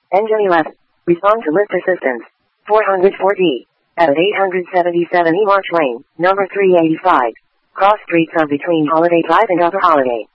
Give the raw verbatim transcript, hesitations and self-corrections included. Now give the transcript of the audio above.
Engine eleven. Respond to lift assistance. four hundred four D. At eight hundred seventy-seven E March Lane, number three eighty-five. Cross streets are between Holiday Drive and Upper Holiday.